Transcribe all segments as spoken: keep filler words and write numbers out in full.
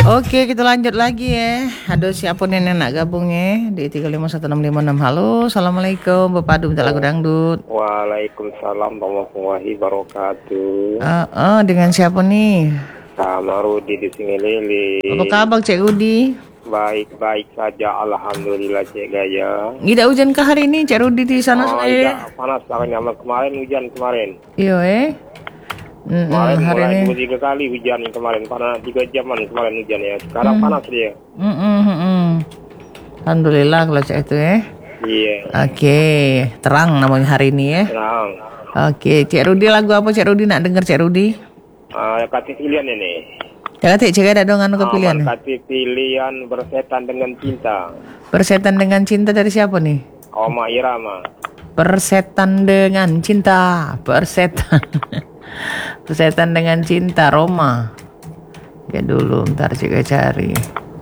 Oke, kita lanjut lagi ya. Aduh, siapa nih yang nak gabung ya di tiga lima satu enam lima enam. Halo, assalamualaikum, Bapak Adu minta lagu dangdut. Waalaikumsalam warahmatullahi wabarakatuh. Uh, uh, dengan siapa nih? Sama Rudi di sini Lili. Apa kabar Cek Rudi? Baik-baik saja, alhamdulillah Cek Gaya. Tidak hujan kah hari ini Cek Rudi di sana? Oh, eh? iya, panas banget kemarin hujan kemarin. Iya eh. Mm, Kemarin hari mulai ini dua tiga kali hujan kemarin, panas tiga jaman kemarin hujan ya. Sekarang Mm. panas dia. Mm, mm, mm, mm. Alhamdulillah kalau Cek itu ya. Iya. Oke, terang namanya hari ini ya. Tenang. Oke, Cek Rudi lagu apa Cek Rudi nak dengar Cek Rudi? Ah, kata pilihan ini. Jangan Cek Cek ada dong anu kepilihan. Ah, kata pilihan bersetan dengan cinta. Persetan dengan cinta dari siapa nih? Oma Irama. Persetan dengan cinta, persetan, persetan dengan cinta, Roma. Ya dulu, ntar juga cari.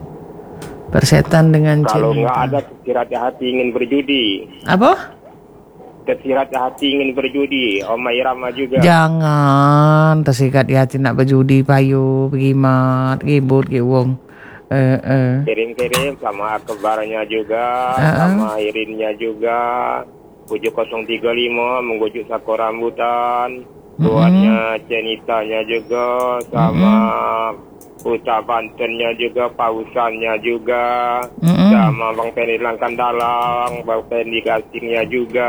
Persetan dengan Kalau cinta. nggak ada tersirat hati ingin berjudi. Apa? Tersirat hati ingin berjudi, Oma Irama juga. Jangan tersikat di hati nak berjudi, payu, gimat, gibut, giwong. Eh, eh. Kirim-kirim sama akbarnya juga, Uh-uh. sama Irinnya juga. Pujuk nol tiga lima menggujuk Sakura Rambutan. Tuannya Cenitanya juga, sama Putra Bantennya juga, Pausannya juga, Mm-mm. sama Bang Pendi Langkan Dalang, Bang Pendi Gasingnya juga,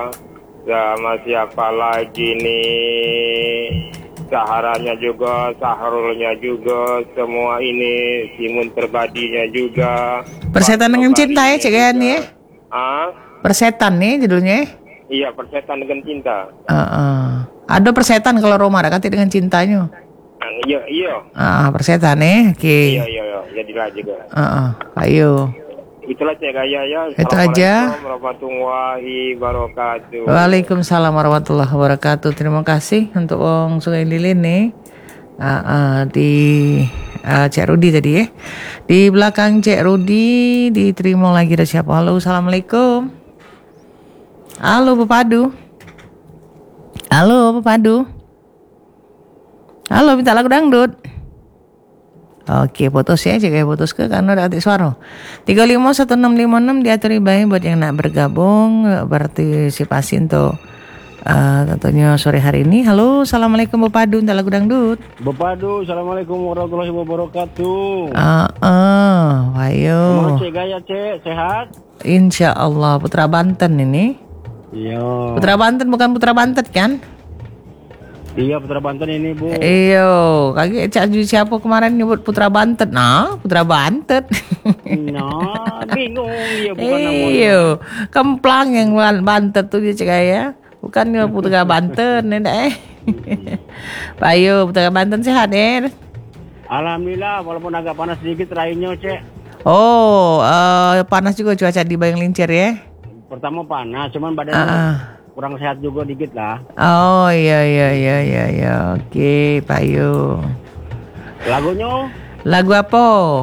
sama siapa lagi nih, Saharanya juga, Sahrulnya juga, semua ini, Simun Terbadinya juga. Persetan dengan cinta ya, Cek Yan ya. Ah, Persetan nih judulnya. iya, persetan dengan cinta. Uh, uh. Ada persetan kalau Roma ada kata dengan cintanya. Ah, iya, iya, Ah, persetan nih, oke. iya, iya, iya, jadilah juga. Ah, uh, ayo. Itulah Cek Gaya ya. Itu aja. Assalamualaikum warahmatullahi wabarakatuh. Waalaikumsalam warahmatullahi wabarakatuh. Terima kasih untuk Wong Sungai Lilin nih. Uh, uh, di uh, Cek Rudi tadi ya. Di belakang Cek Rudi diterima lagi dari siapa? Halo, assalamualaikum. Halo, Bapak Adu. Halo, Bapak Adu. Halo, minta lagu dangdut. Oke, putus ya, jaga putus ke karena ada atik suara. tiga lima satu enam lima enam diatur baik buat yang nak bergabung berpartisipasi untuk uh, tentunya sore hari ini. Halo, assalamualaikum Bapak Adu, minta lagu dangdut. Bapak Adu, assalamualaikum warahmatullahi wabarakatuh. Ah, uh, uh, ayo. Mau Cek Gaya Cek, sehat? Insya Allah, Putra Banten ini. Iya. Putra Banten bukan Putra Banten kan? Iya, Putra Banten ini, Bu. Iyo, kaget cak siapa kemarin nyebut Putra Banten? Nah, Putra Banten. Nah, bingung dia bukan namanya. Iyo, kemplang yang Banten tuh dia cek ya. Bukan Putra Banten, nenek eh. Pak Ayu, Putra Banten sehat ya? Alhamdulillah, walaupun agak panas sedikit rainnya, Cek. Oh, uh, panas juga cuaca di Bayang Lincir ya? Pertama panas, cuman badannya Uh, kurang sehat juga dikit lah. oh iya iya iya iya iya. Oke, Pak Ayu. Lagunya? Lagu apa?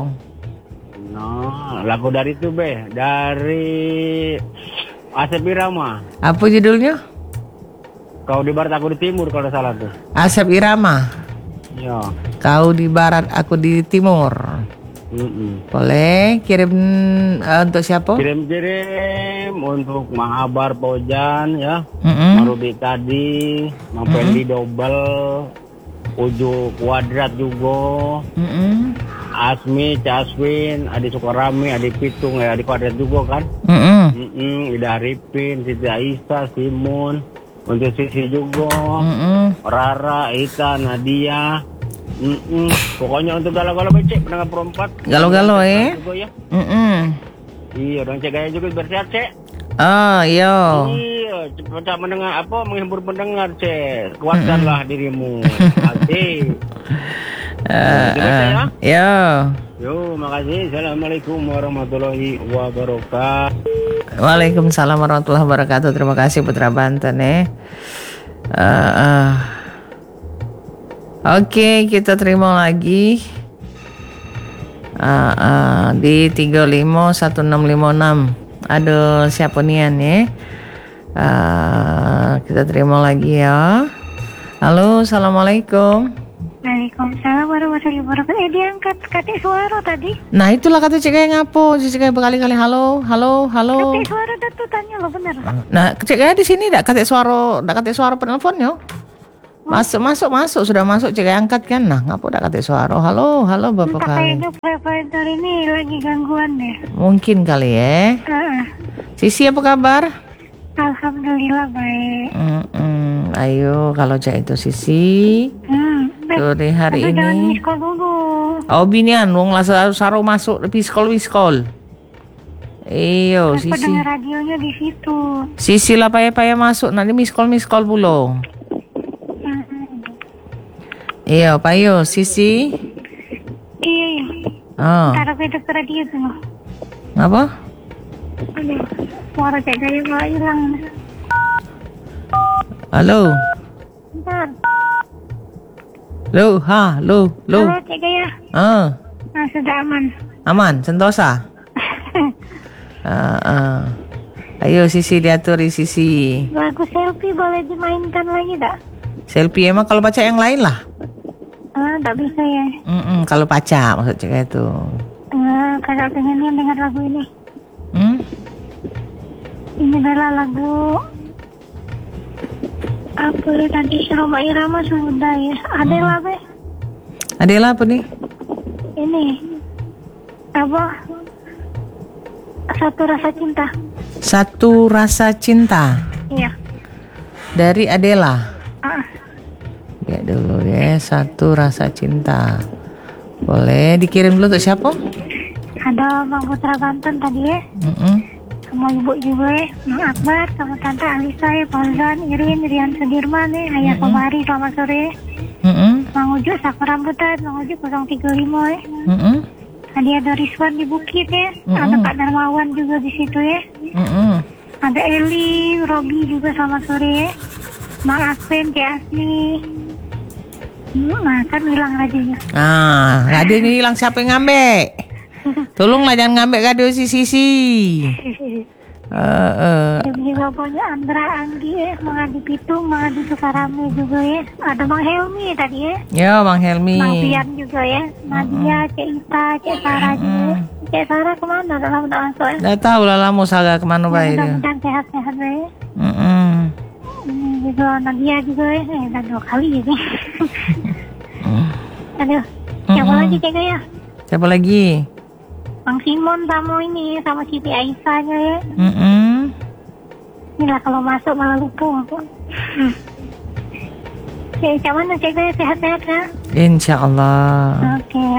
Nah, lagu dari itu, Be. Dari Asep Irama. Apa judulnya? Kau di barat, aku di timur, kalau salah tuh. Asep Irama. Ya. Kau di barat, aku di timur. Mm-mm. Boleh kirim uh, untuk siapa? Kirim-kirim untuk Mahabar Pojan ya. Mm-mm. Marudi tadi, Mampendi double, Uju kuadrat juga, Mm-mm. Asmi, Caswin, Adi Sukarami, Adi Pitung, ya Adi kuadrat juga kan. Mm-mm. Mm-mm, Ida Arifin, Siti Aisyah, Simun, untuk Sisi juga, Mm-mm. Rara, Ita, Nadia. Mm-mm. Pokoknya untuk galau-galau becek pendengar perempat. Galau-galau eh. Juga, ya. Mm-mm. Iya, dong Cek Gaya juga bersehat Cek. Oh iya. Iya, cepat mendengar apa menghibur pendengar Cek. Kuatkanlah dirimu. Asik. Uh, uh, ya. Yo, makasih. Assalamualaikum warahmatullahi wabarakatuh. Waalaikumsalam warahmatullahi wabarakatuh. Terima kasih Putra Banten eh. Uh, uh. Oke, kita terima lagi uh, uh, di tiga lima satu enam lima enam. Aduh, siapa nian ya? Uh, kita terima lagi ya. Halo, assalamualaikum. Waalaikumsalam Waalaikumsalam warahmatullahi wabarakatuh. Eh diangkat Kate Suara tadi. Nah itulah kata cek Gaya ngapo, cek Gaya berkali-kali halo, halo, halo. Kate Suara dah tuh tanya lo bener. Nah cek Gaya di sini dak kata suara, dak kata suara penelponnya. Masuk, masuk, masuk, sudah masuk cek Gaya angkat kan? Nah ngapo dak kata suara, halo, halo berapa Entah kali? kayaknya provider ini lagi gangguan deh. Mungkin kali ya. Heeh. Sisi apa kabar? Alhamdulillah baik. Mm-mm. Ayo kalau cek itu Sisi. Hmm. baik. Sore hari Tapi jangan ini. miss call dulu. Oh binian, wong lah saru, saru masuk piskol piskol. Iyo, Aku Sisi. dengar radionya di situ. Sisi lah payah-payah masuk, nanti miskol miskol pulo. Hmm. Iyo, payo, Sisi. Iya, iya. Oh, Taruh ke dekat radio tuh. apa? Aduh, suara cek Gaya malah hilang. Halo, Bentar. lo, ha, lo, lo. Halo cek Gaya. Ah, Nah, sudah aman. aman, sentosa. Ah, ah. Ayo Sisi diaturi Sisi. Lagu selfie boleh dimainkan lagi tak? Selfie emang kalau baca yang lain lah. Ah, tak bisa ya. Mm-mm, kalau baca maksud cek itu. Ah, kalau pengennya dengar lagu ini. Hmm? Ini adalah lagu apa ya tadi Roma Irama sudah ya. Ada lah be. Adela apa nih? Ini apa? Satu rasa cinta. Satu rasa cinta Iya. dari Adela. Ah, Ya dulu ya, satu rasa cinta. Boleh dikirim dulu untuk siapa? ada Bang Putra Banten tadi ya. Mm-mm. Sama ibu juga ya. Bang Akbar sama Tante Alisa ya. Fauzan, Irin, Rian Sudirman ya. Ayah Sobari selamat sore. Mm-mm. Mang Ujo Sakura Rambutan. Mang Ujo nol tiga lima ya. Mm-mm. Tadi ada Rizwan di Bukit ya. Ada Pak Darmawan juga di situ ya. Mm-mm. Ada Eli, Robi juga selamat sore ya. Mang Aspen, Cik Asli. Hmm, nah kan hilang radionya. Ah, radio ini hilang siapa yang ngambil? Tolonglah jangan ngambil radio si Sisi. Eh, eh. Ada juga punya Andra, Anggi ya. Mang Adi Pitung, Mang Adi Sukarame juga ya. Ada Bang Helmi tadi ya. Yo, Bang Helmi. Bang Pian juga ya. Nadia, Cik Ita, Cik Sarah juga. Cik Sarah kemana? Udah lama tak masuk ya. Dah tahu lah lama saga kemana baik dia. Mudah-mudahan sehat-sehat ya. Mm-mm. Ini juga Nadia juga ya. Eh, udah dua kali ya. Aduh, siapa Mm-mm. lagi Cik ya? Siapa lagi? Bang Simon sama ini sama Siti Aisyahnya ya. Mm-mm. Inilah kalau masuk malah lupa aku. Cik, macam mana Cik ya? Sehat-sehat ya? Insya Allah. Oke.